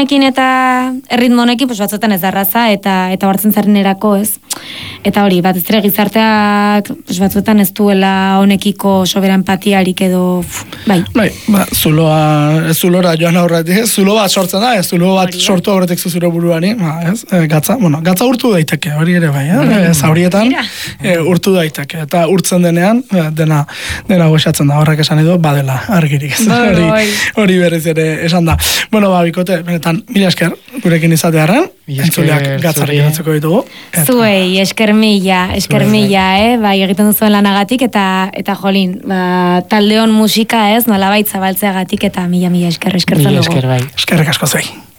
honekin eta erritmo honekin, pues batzuetan ez da erraza eta hartzen zarenerako, ez? Eta hori, bat ez ere gizarteak pues batzuetan ez duela honekiko sobera empatiarik edo bai. Bai, zulora joan aurretik, zulo bat sortzen da, zulo bat sortu aurretik zure buruari, ez? Gatza urtu daiteke, hori ere bai, zaurietan urtu daiteke, eta urtzen denean, dena goxatzen da, horrek esan edo, badela, argirik, hori berriz ere esan da. Bueno, bikote, benetan, mila esker, gurekin izatearen, entzuleak gatzarrik eratzeko ditugu. Zuei, esker mila, bai, egiten duzuen lanagatik, eta jolin, taldeon musika ez, nolabait zabaltzeagatik, eta mila esker dugu. Mila esker, bai. Eskerrik asko zuei.